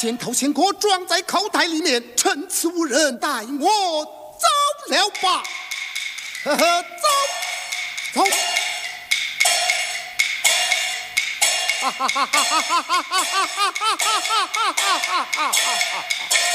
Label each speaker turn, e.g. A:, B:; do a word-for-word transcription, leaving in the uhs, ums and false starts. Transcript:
A: 仙桃仙果装在口袋里面，趁此无人，带我走了吧。呵呵，走，走。哈哈哈哈哈哈哈哈哈哈哈哈哈哈哈哈！